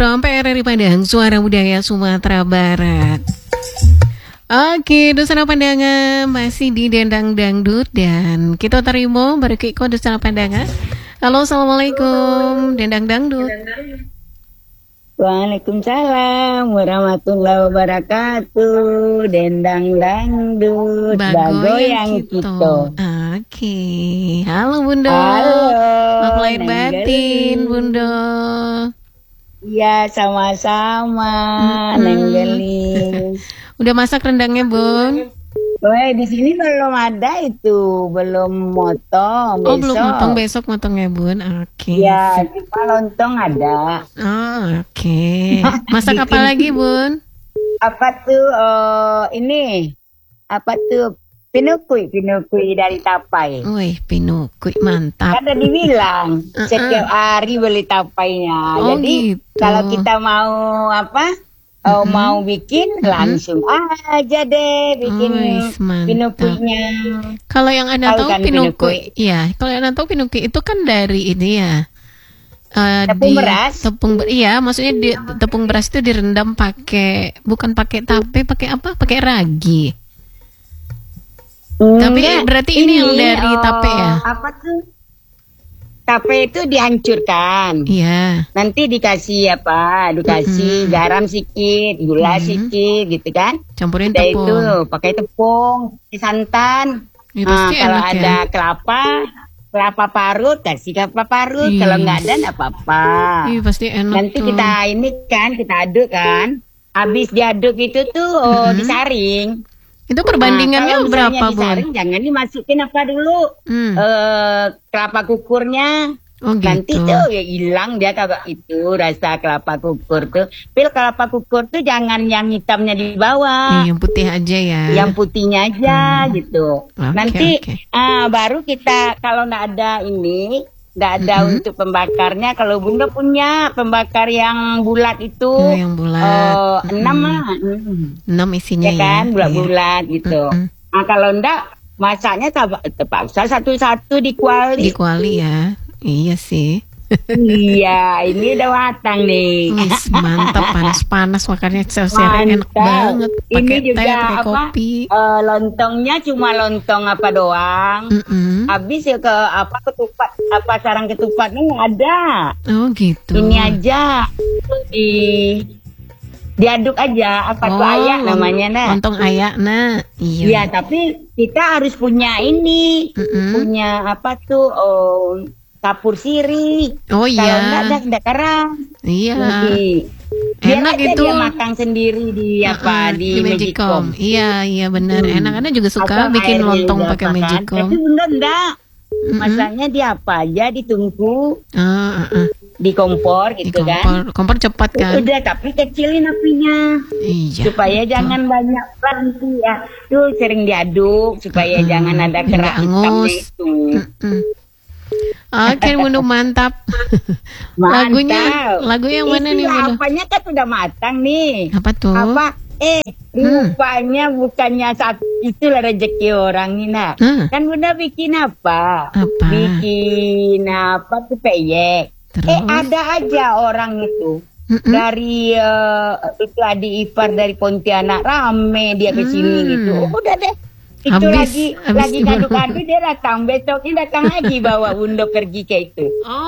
From PRRI Padang, Suara Budaya Sumatera Barat. Oke, Dusana Pandangan masih di Dendang Dangdut dan kita terima berikut Dusana Pandangan. Halo, assalamualaikum, Dendang Dangdut. Waalaikumsalam warahmatullahi wabarakatuh. Dendang Dangdut Bagoyang kita. Oke, halo Bunda. Halo, Maaf lahir batin Bunda. Iya, sama-sama, Neng Gelis. Udah masak rendangnya, Bun? Di sini belum ada itu, belum motong. Oh, belum motong, besok motongnya, Bun. Oke. Ya, cuma lontong ada. Oh, oke. Masak apa lagi, Bun? Apa tuh? Ini apa tuh? Pinukui dari tapai. Wih, pinukui mantap. Kan tadi bilang setiap hari beli tapainya. Oh, jadi gitu. kalau kita mau apa? Mau bikin langsung aja deh bikin pinukuinya. Kalau yang Anda tahu kan pinukui, iya. Kalau yang Anda tahu pinukui itu kan dari ini ya. Tepung beras. Iya, maksudnya tepung beras itu direndam bukan pakai tape, pakai apa? Pakai ragi. Tapi berarti ini yang dari tape ya? Apa tuh? Tape itu dihancurkan. Iya. Nanti dikasih apa? Dikasih garam sedikit, gula sedikit, gitu kan? Campurin udah tepung. Itu pakai tepung, santan. Ya, kalau enak, ada ya? kelapa parut, kasih kelapa parut. Kalau nggak ada, nggak apa-apa. Iya, pasti enak. Nanti kita kita aduk kan. Habis diaduk itu tuh disaring. Itu perbandingannya berapa, Bun? Jangan dimasukin apa dulu kelapa kukurnya. Oh, gitu. Nanti tuh ya hilang dia kagak itu rasa kelapa kukur tuh. Pil kelapa kukur tuh jangan yang hitamnya di bawah. Yang putih aja ya. Yang putihnya aja gitu. Nanti baru kita kalau nggak ada untuk pembakarnya. Kalau Bunda punya pembakar yang bulat itu, yang bulat 6 lah. 6 isinya ya kan, bulat-bulat gitu. Nah, kalau enggak masaknya terpaksa satu-satu dikuali. Dikuali ya. Iya sih. Iya, ini udah matang nih. Mantap, panas-panas makannya sel-selnya enak banget. Ini juga teh, pakai kopi. Lontongnya cuma lontong apa doang. Habis ya ketupat, sarang ketupatnya nggak ada. Oh gitu. Ini aja diaduk aja tuh ayak namanya nah. Lontong ayak nah. Iya. Iya, tapi kita harus punya ini. Punya apa tuh? Kapur siri. Oh iya. Kalau enggak keras. Iya. Enak itu. Dia makan sendiri di di Magicom. Iya benar. Enak. Anda juga suka bikin lontong pakai Magicom. Tapi Bunda enggak. Masaknya dia apa aja ditunggu. Di kompor gitu kan. Kompor cepat kan. Udah, tapi kecilin apinya. Iya. Supaya jangan banyak nanti ya. Tuh sering diaduk supaya jangan ada kerak hitamnya itu. Oke, Bunda mantap. Lagunya yang mana nih, Bunda? Apanya kan udah matang nih. Apa tuh? Rupanya bukannya satu itulah rezeki orang ini nak. Kan Bunda bikin apa? Bikin apa tuh peyek. Ada aja orang itu. Dari itu adik ipar dari Pontianak rame dia ke sini gitu. Udah deh. Itu lagi ngadu-ngadu dia datang, besoknya datang lagi bawa Bunda pergi ke itu.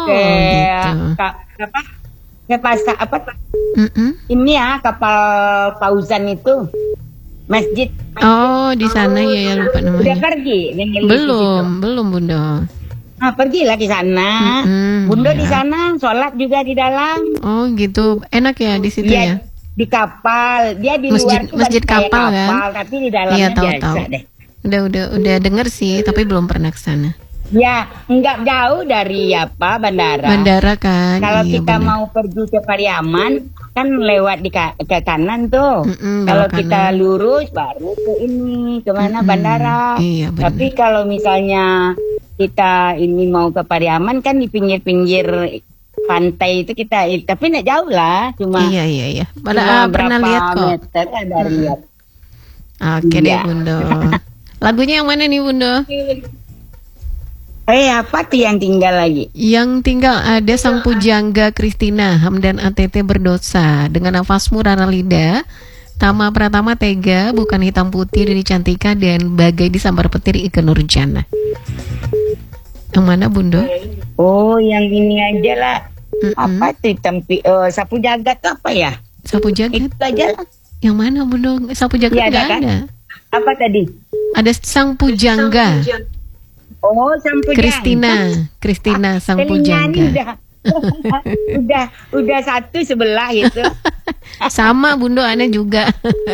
Ke pasar apa? Ini ya kapal Fauzan itu masjid. Oh, di sana ya lupa namanya. Udah pergi? Belum Bunda. Pergilah ke sana. Bunda di sana sholat juga di dalam. Oh gitu, enak ya di situ ya? Di kapal, dia di luar masjid kapal kan? Tapi di dalamnya biasa deh. Udah denger sih, tapi belum pernah ke sana. Ya, nggak jauh dari bandara. Bandara kan. Kalau kita mau pergi ke Pariaman, kan lewat ke kanan tuh. Kalau kita lurus baru ke kemana bandara. Iya, tapi kalau misalnya kita ini mau ke Pariaman kan di pinggir-pinggir pantai itu kita, tapi nggak jauh lah, cuma iya. Pernah lihat kok. Meter ada lihat. Oke deh Bunda. Lagunya yang mana nih Bunda? Apa tuh yang tinggal lagi? Yang tinggal ada Sang Pujangga Kristina, Hamdan ATT berdosa, dengan nafasmu Rara Lida, Tama Pratama tega, bukan hitam putih Riri Cantika, dan bagai disambar petir Ikke Nurjana. Yang mana Bundo? Oh, yang ini aja lah. Apa tuh sapu jagat tuh apa ya? Sapu jagat? Itu aja lah. Yang mana Bundo? Sapu jagat ya, nggak ada. Apa tadi? Ada Sang Pujangga. Oh, Sang Pujangga. Kristina Sang Pujangga. udah satu sebelah itu. Sama Bundo, aneh juga.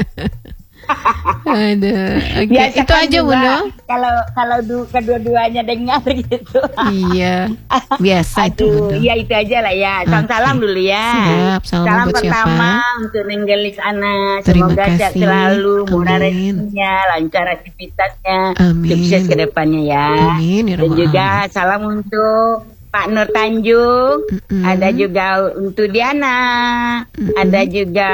Aduh, okay. Itu aja Bundo. Kalau kedua-duanya dengar gitu. Iya, biasa itu Bundo. Iya itu aja lah ya. Salam dulu ya. Siap, salam buat pertama siapa? untuk Nenggelis Ana. Terima Semoga sehat kasih. selalu, murah Amin. rezekinya, lancar aktivitasnya, Amin. sukses ke depannya ya. Amin, ya Dan Rabbal juga Alamin. salam untuk Pak Nur Tanjung, ada juga untuk Diana, ada juga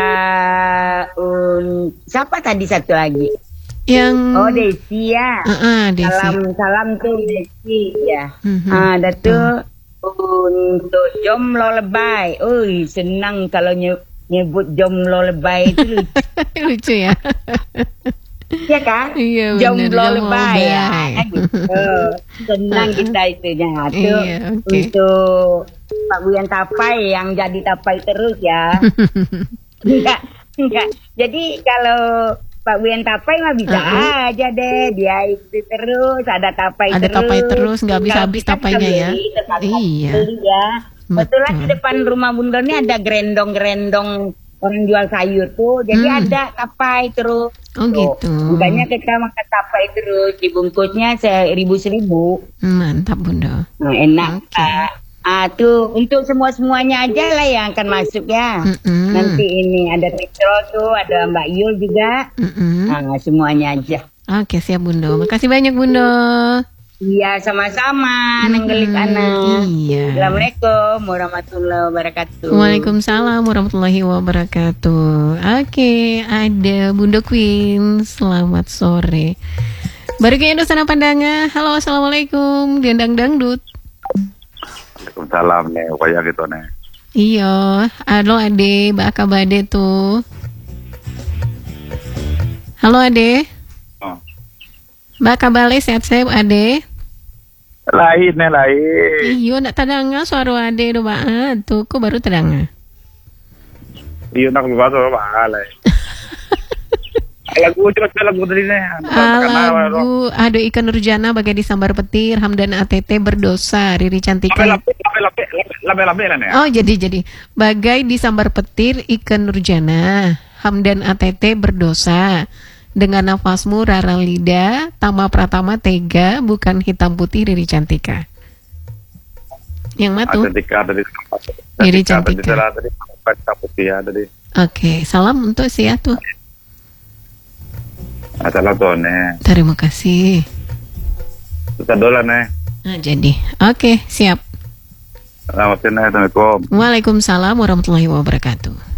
siapa tadi satu lagi? Yang Desi ya. Desi. Salam tuh Desi ya. Ada tuh untuk jomblo lebay. Senang kalau nyebut jomblo lebay itu lucu ya. Iya kan? Iya, jomblo lebay ya. Senang kita itunya. Iya, okay. Untuk Pak Buyan Tapai yang jadi tapai terus ya. Enggak. Jadi kalau Pak Buyan Tapai mah bisa aja deh, dia itu terus ada tapai terus. Nggak habis-habis tapainya ya. Iya. Ya. Kebetulan di depan rumah Bunda ini ada gerendong-gerendong orang jual sayur tuh, jadi ada tapai terus. Oh gitu. Makanya kita makan tapai terus, dibungkusnya 1.000. Mantap Bunda. Enak. Okay. Tuh untuk semuanya aja lah yang akan masuk ya. Nanti ini ada Petro tuh, ada Mbak Yul juga. Semuanya aja. Oke, siap Bundo. Makasih banyak Bundo. Iya, sama-sama. Nenggelis anak. Iya. Assalamualaikum warahmatullahi wabarakatuh. Waalaikumsalam warahmatullahi wabarakatuh. Oke, ada Bunda Queen. Selamat sore. Bariknya Indosana Pandanga. Halo, assalamualaikum. Dendang dangdut. Waalaikumsalam nih, upaya gitu nih. Iya, halo Ade, Mbak Kabade tuh. Halo Ade. Mbak Kabale sehat-sehat Ade. Lain. Iya, nak tadanga suara Ade do Mbak. Tuh, kok baru tadanga. Iya, nak buka tuh Pak. Lagu tadi nih. Lagu Aduh Ikke Nurjana bagai disambar petir, Hamdan ATT berdosa, Riri Cantika. Labe lah nih. Oh, jadi bagai disambar petir Ikke Nurjana, Hamdan ATT berdosa. Dengan nafasmu Rara Lida, Tama Pratama tega, bukan hitam putih Riri Cantika. Yang matu? Riri Cantika. Oke, salam untuk siatu. Salam tuh nih. Terima kasih. $1 nih. Nah, jadi, oke, siap. Assalamualaikum. Waalaikumsalam warahmatullahi wabarakatuh.